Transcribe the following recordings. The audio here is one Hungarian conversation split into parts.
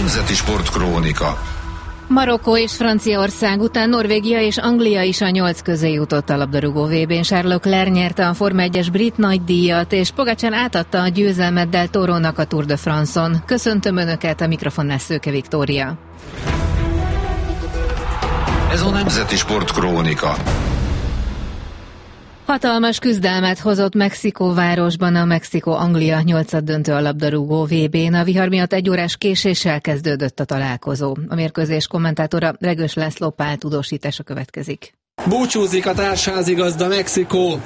Nemzeti Sportkrónika. Marokkó és Franciaország után Norvégia és Anglia is a 8 közé jutott a labdarúgó VB-n. Charles Leclerc nyerte a Forma 1-es brit nagydíjat, és Pogačar átadta a győzelmet Del Torónak a Tour de France-on. Köszöntöm Önöket, a mikrofonnál Szőke Viktória. Ez a Nemzeti Sportkrónika. Hatalmas küzdelmet hozott Mexikóvárosban a Mexikó-Anglia 8-döntő a labdarúgó VB-n. A vihar miatt 1 órás késéssel kezdődött a találkozó. A mérkőzés kommentátora Regős László Pál tudósítása következik. Búcsúzik a társházigazda Mexikó.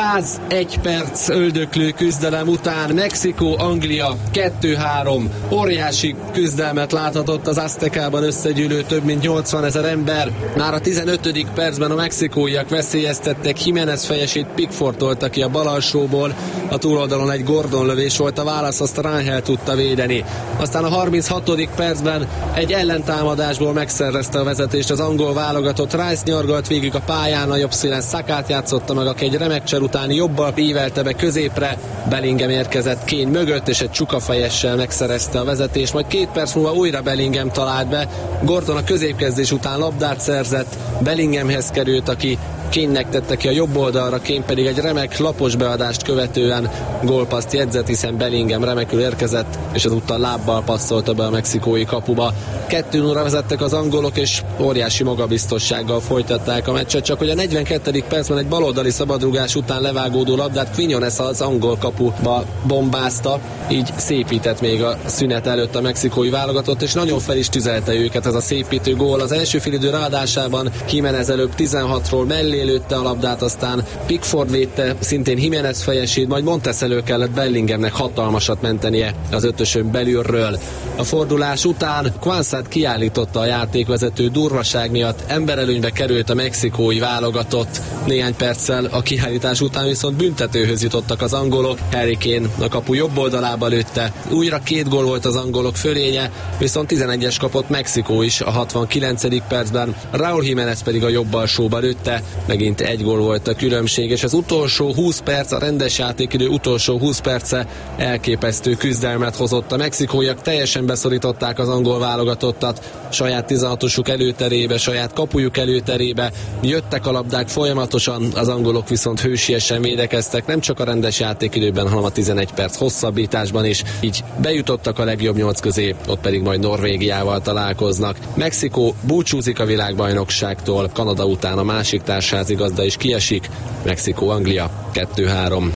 101 perc öldöklő küzdelem után Mexikó-Anglia 2-3. Óriási küzdelmet láthatott az Aztekában összegyűlő több mint 80 000 ember. Már a 15. percben a mexikóiak veszélyeztettek, Jiménez fejesét Pickford tolta ki a bal alsóból. A túloldalon egy Gordon lövés volt a válasz, azt Rangel tudta védeni. Aztán a 36. percben egy ellentámadásból megszerezte a vezetést az angol válogatott. Rice nyargalt végig a pályán, a jobb szélen Sakát játszotta meg, aki egy remek cser után jobbal ívelte be középre. Bellingham érkezett Kane mögött, és egy csukafejessel megszerezte a vezetést, majd 2 perc múlva újra Bellingham talált be. Gordon a középkezdés után labdát szerzett, Bellinghamhez került, aki Kane-nek tette ki a jobb oldalra, Kane pedig egy remek lapos beadást követően gólpasszt jegyzett, hiszen Bellingham remekül érkezett, és ezúttal lábbal passzolta be a mexikói kapuba. 2-0-ra vezettek az angolok, és óriási magabiztossággal folytatták a meccset, csak hogy a 42. percben egy baloldali szabadrugás után levágódó labdát Quiñones az angol kapuba bombázta, így szépített még a szünet előtt a mexikói válogatott, és nagyon fel is tüzelte őket ez a szépítő gól. Az első félidő ráadásában Jiménez előbb 16-ról mellé lőtte a labdát, aztán Pickford védte szintén Jiménez fejesét, majd Montes elő kellett Bellinghamnek hatalmasat mentenie az ötösön belülről. A fordulás után Kwanzát kiállította a játékvezető durvaság miatt, emberelőnybe került a mexikói válogatott. Néhány perccel a kiállítás után viszont büntetőhöz jutottak az angolok. Harry Kane a kapu jobb oldalába lőtte. Újra 2 gól volt az angolok fölénye, viszont 11-es kapott Mexikó is a 69. percben. Raúl Jiménez pedig a jobb alsóba lőtte. Megint 1 gól volt a különbség, és az utolsó 20 perc, a rendes játékidő utolsó 20 perce elképesztő küzdelmet hozott. A mexikóiak teljesen beszorították az angol válogatottat saját 16-osuk előterébe, saját kapujuk előterébe. Jöttek a labdák folyamatosan, az angolok viszont hősiesen védekeztek, nem csak a rendes játékidőben, hanem a 11 perc hosszabbításban is. Így bejutottak a legjobb 8 közé, ott pedig majd Norvégiával találkoznak. Mexikó búcsúzik a világbajnokságtól, Kanada után a másik társházigazda is kiesik, Mexikó-Anglia 2-3.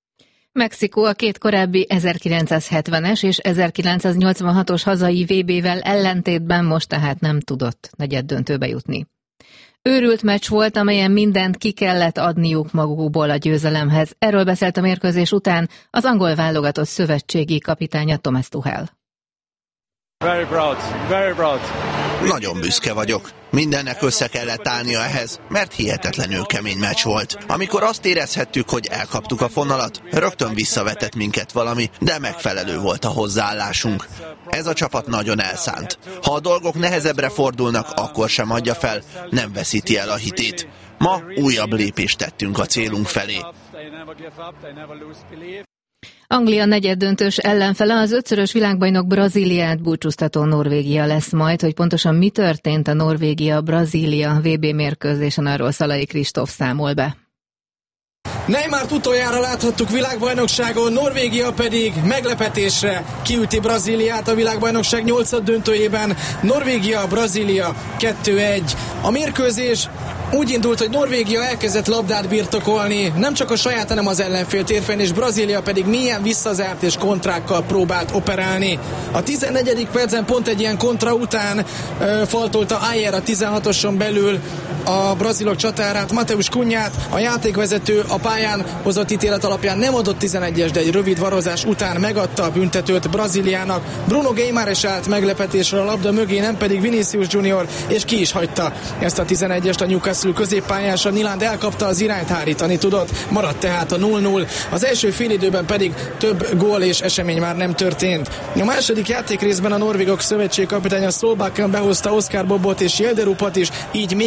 Mexikó a 2 korábbi 1970-es és 1986-os hazai VB-vel ellentétben most tehát nem tudott negyeddöntőbe jutni. Őrült meccs volt, amelyen mindent ki kellett adniuk magukból a győzelemhez. Erről beszélt a mérkőzés után az angol válogatott szövetségi kapitánya Thomas Tuchel. Very proud. Nagyon büszke vagyok. Mindennek össze kellett állnia ehhez, mert hihetetlenül kemény meccs volt. Amikor azt érezhettük, hogy elkaptuk a fonalat, rögtön visszavetett minket valami, de megfelelő volt a hozzáállásunk. Ez a csapat nagyon elszánt. Ha a dolgok nehezebbre fordulnak, akkor sem adja fel, nem veszíti el a hitét. Ma újabb lépést tettünk a célunk felé. Anglia negyeddöntős ellenfele az 5-szörös világbajnok Brazíliát búcsúztató Norvégia lesz majd. Hogy pontosan mi történt a Norvégia-Brazília VB mérkőzésen, arról Szalai Kristóf számol be. Neymart utoljára láthattuk világbajnokságon, Norvégia pedig meglepetésre kiüti Brazíliát a világbajnokság 8. döntőjében. Norvégia-Brazília 2-1. A mérkőzés úgy indult, hogy Norvégia elkezdett labdát birtokolni, nem csak a saját, hanem az ellenfél térfelén, és Brazília pedig mélyen visszazárt és kontrákkal próbált operálni. A 14. percen pont egy ilyen kontra után faltolta Ayer a 16-oson belül a brazilok csatárát, Mateus Cunhát. A játékvezető a pályán hozott ítélet alapján nem adott 11-es, de egy rövid varozás után megadta a büntetőt Brazíliának. Bruno Guimarães állt meglepetésre a labda mögé, nem pedig Vinicius Junior, és ki is hagyta ezt a 11-est. A Newcastle középpályása Nyland elkapta az irányt, hárítani tudott, maradt tehát a 0-0. Az első félidőben pedig több gól és esemény már nem történt. A második játékrészben a norvégok szövetség kapitánya Solbakken behozta Oscar Bobot és Jelderupat is, így még aktívabb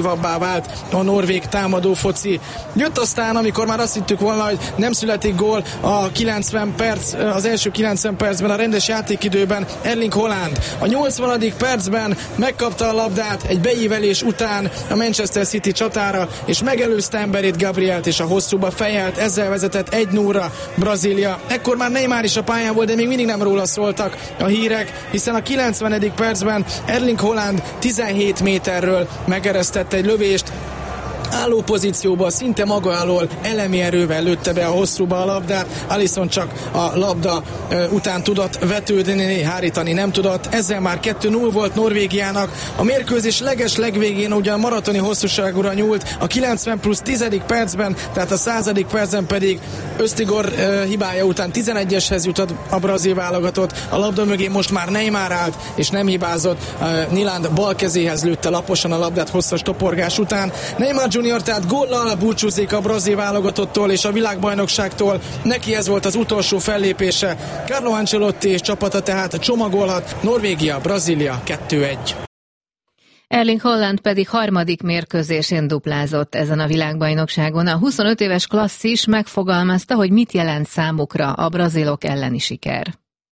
agresszívabbá vált a norvég támadó foci. Jött aztán, amikor már azt hittük volna, hogy nem születik gól az első 90 percben, a rendes játékidőben Erling Haaland. A 80. percben megkapta a labdát egy beívelés után a Manchester City csatára, és megelőzte emberét, Gabrielt, és a hosszúba fejelt, ezzel vezetett 1-0-ra Brazília. Ekkor már Neymar is a pályán volt, de még mindig nem róla szóltak a hírek, hiszen a 90. percben Erling Haaland 17 méterről megeresztette egy lövést, álló pozícióba, szinte maga alól elemi erővel lőtte be a hosszúba a labdát. Alisson csak a labda után tudott vetődni, hárítani nem tudott. Ezzel már 2-0 volt Norvégiának. A mérkőzés legvégén ugyan maratoni hosszúságúra nyúlt, a 90 plusz 10. percben, tehát a 100. percben pedig Öztigor hibája után 11-eshez jutott a brazil válogatott. A labda mögé most már Neymar állt, és nem hibázott. Nyilán bal kezéhez lőtte laposan a labdát hosszas toporgás után. Neymar Junior tehát góllal búcsúzik a brazil válogatottól és a világbajnokságtól. Neki ez volt az utolsó fellépése. Carlo Ancelotti és csapata tehát csomagolhat. Norvégia, Brazília 2-1. Erling Haaland pedig harmadik mérkőzésén duplázott ezen a világbajnokságon. A 25 éves klasszis megfogalmazta, hogy mit jelent számukra a brazilok elleni siker.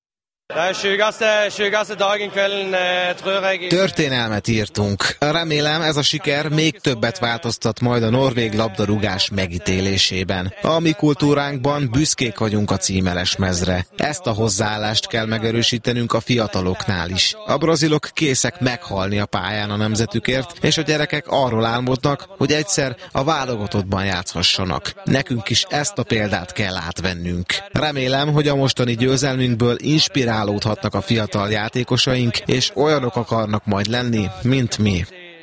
Történelmet írtunk. Remélem, ez a siker még többet változtat majd a norvég labdarúgás megítélésében. A mi kultúránkban büszkék vagyunk a címeres mezre. Ezt a hozzáállást kell megerősítenünk a fiataloknál is. A brazilok készek meghalni a pályán a nemzetükért, és a gyerekek arról álmodnak, hogy egyszer a válogatottban játszhassanak. Nekünk is ezt a példát kell átvennünk. Remélem, hogy a mostani győzelmünkből inspirálódhatnak a fiatal játékosaink, és olyanok akarnak majd lenni, mint mi.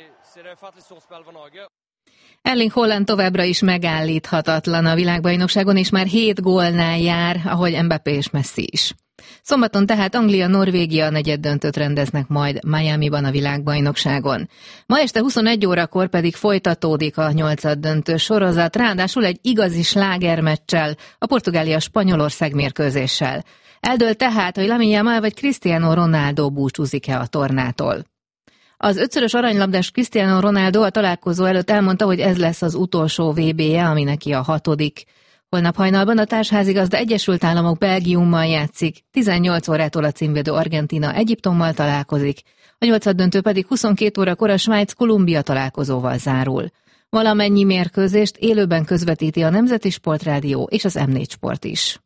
Erling Haaland továbbra is megállíthatatlan a világbajnokságon, és már 7 gólnál jár, ahogy Mbappé és Messi is. Szombaton tehát Anglia-Norvégia negyeddöntőt rendeznek majd Miamiban a világbajnokságon. Ma este 21 órakor pedig folytatódik a 8-döntő sorozat, ráadásul egy igazi slágermeccsel, a Portugália-Spanyolország mérkőzéssel. Eldől tehát, hogy Lamine Yamal vagy Cristiano Ronaldo búcsúzik-e a tornától. Az 5-szörös aranylabdás Cristiano Ronaldo a találkozó előtt elmondta, hogy ez lesz az utolsó VB-je, ami neki a 6. Holnap hajnalban a társházigazda Egyesült Államok Belgiummal játszik, 18 órától a címvédő Argentína Egyiptommal találkozik, a 8-döntő pedig 22 órakor a Svájc-Kolumbia találkozóval zárul. Valamennyi mérkőzést élőben közvetíti a Nemzeti Sportrádió és az M4 Sport is.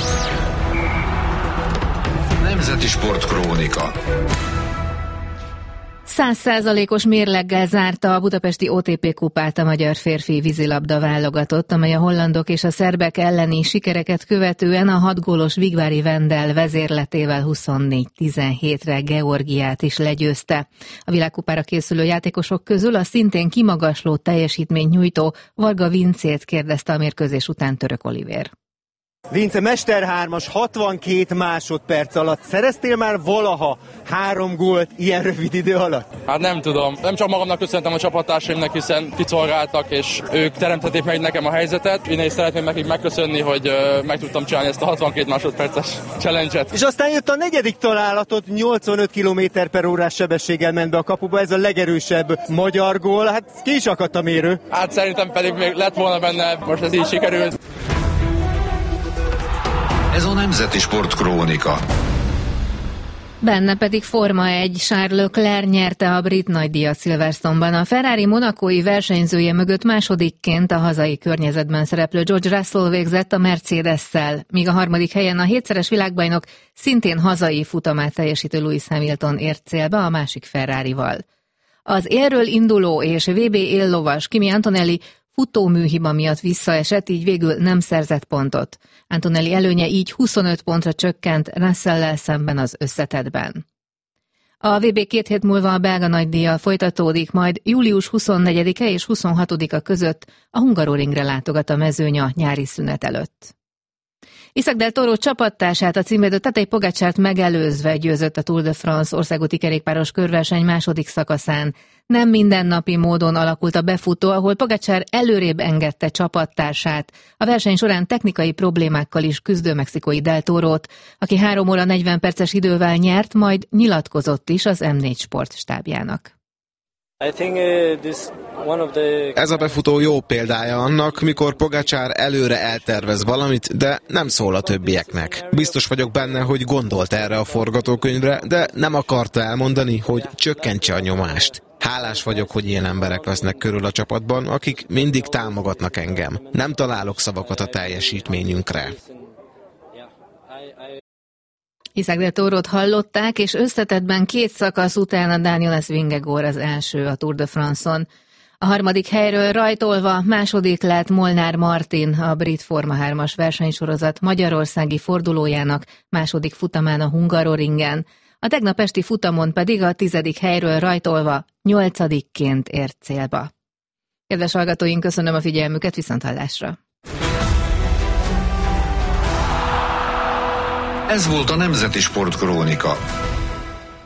Nemzeti Sportkrónika. 100%-os mérleggel zárta a budapesti OTP kupát a magyar férfi vízilabda válogatott, amely a hollandok és a szerbek elleni sikereket követően a 6 gólos Vigvári Vendel vezérletével 24-17-re Georgiát is legyőzte. A világkupára készülő játékosok közül a szintén kimagasló teljesítményt nyújtó Varga Vincét kérdezte a mérkőzés után Török Olivér. Vince, Mester 3-as 62 másodperc alatt. Szereztél már valaha 3 gólt ilyen rövid idő alatt? Hát nem tudom. Nem csak magamnak köszönhetem a csapattársaimnak, hiszen kiszolgáltak, és ők teremtették meg nekem a helyzetet. Én is szeretném nekik megköszönni, hogy meg tudtam csinálni ezt a 62 másodperces challenge-et. És aztán jött a 4. találatot, 85 km/h sebességgel ment be a kapuba. Ez a legerősebb magyar gól. Hát ki is akadt a mérő? Hát szerintem pedig még lett volna benne, most ez így sikerült. Ez a Nemzeti Sportkrónika. Benne pedig Forma 1, Charles Leclerc nyerte a brit nagydíjat Silverstone-ban. A Ferrari monacói versenyzője mögött másodikként a hazai környezetben szereplő George Russell végzett a Mercedes-szel, míg a 3. helyen a 7-szeres világbajnok szintén hazai futamát teljesítő Lewis Hamilton ért célba a másik Ferrarival. Az élről induló és VB éllovas Kimi Antonelli futóműhiba miatt visszaesett, így végül nem szerzett pontot. Antonelli előnye így 25 pontra csökkent Russell-lel szemben az összetettben. A VB 2 hét múlva a belga nagydíjjal folytatódik, majd július 24-e és 26-a között a Hungaroringre látogat a mezőny a nyári szünet előtt. Isaac Del Toro csapattársát, a címvédő Tadej Pogačart megelőzve győzött a Tour de France országúti kerékpáros körverseny második szakaszán. Nem mindennapi módon alakult a befutó, ahol Pogačar előrébb engedte csapattársát. A verseny során technikai problémákkal is küzdő mexikói Del Torót, aki 3 óra 40 perces idővel nyert, majd nyilatkozott is az M4 Sport stábjának. Ez a befutó jó példája annak, mikor Pogačar előre eltervez valamit, de nem szól a többieknek. Biztos vagyok benne, hogy gondolt erre a forgatókönyvre, de nem akarta elmondani, hogy csökkentse a nyomást. Hálás vagyok, hogy ilyen emberek vesznek körül a csapatban, akik mindig támogatnak engem. Nem találok szavakat a teljesítményünkre. Isaac del Torót hallották, és összetettben 2 szakasz után a Daniel Vingegaard az első a Tour de France-on. A harmadik helyről rajtolva második lett Molnár Martin, a brit Forma 3-as versenysorozat magyarországi fordulójának második futamán a Hungaroringen. A tegnap esti futamon pedig a 10. helyről rajtolva 8-ként ért célba. Kedves hallgatóink, köszönöm a figyelmüket, viszonthallásra! Ez volt a Nemzeti Sportkrónika.